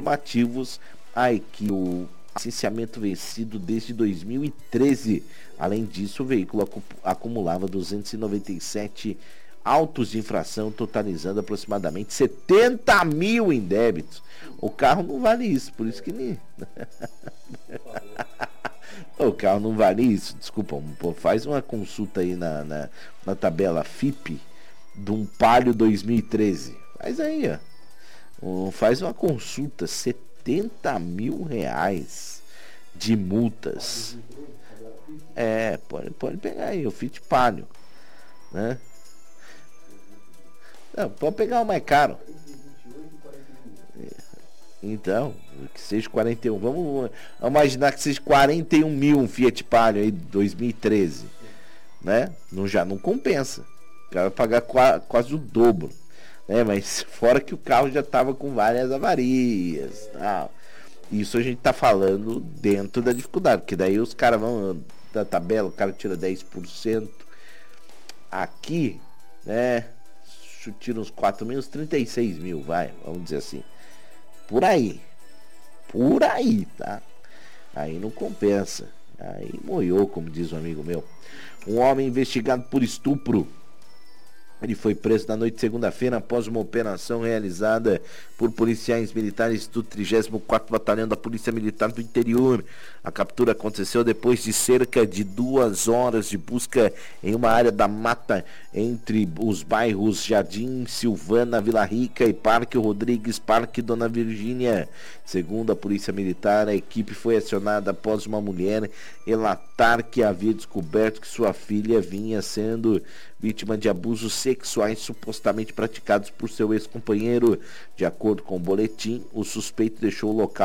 informativos que o licenciamento vencido desde 2013. Além disso, o veículo acumulava 297 autos de infração, totalizando aproximadamente 70 mil em débitos. O carro não vale isso, por isso que nem... O carro não vale isso, desculpa, faz uma consulta aí na tabela FIPE de um Palio 2013. Faz aí, ó. Faz uma consulta, 70 mil reais de multas. Pode pegar aí, o Fit Palio, né? Não, pode pegar o mais caro. Então, que seja 41. Vamos imaginar que seja 41 mil um Fiat Palio aí de 2013, né? Já não compensa. O cara vai pagar quase o dobro, né? Mas fora que o carro já estava com várias avarias, tal. Isso a gente tá falando dentro da dificuldade, porque daí os caras vão da tabela, o cara tira 10%. Aqui, né? Tira uns 4 mil, uns 36 mil, vamos dizer assim. Por aí, tá? Aí não compensa. Aí moiou, como diz um amigo meu. Um homem investigado por estupro. Ele foi preso na noite de segunda-feira após uma operação realizada por policiais militares do 34º Batalhão da Polícia Militar do Interior. A captura aconteceu depois de cerca de 2 horas de busca em uma área da mata entre os bairros Jardim Silvana, Vila Rica e Parque Rodrigues, Parque Dona Virgínia. Segundo a Polícia Militar, a equipe foi acionada após uma mulher relatar que havia descoberto que sua filha vinha sendo vítima de abusos sexuais supostamente praticados por seu ex-companheiro. De acordo com o boletim, o suspeito deixou o local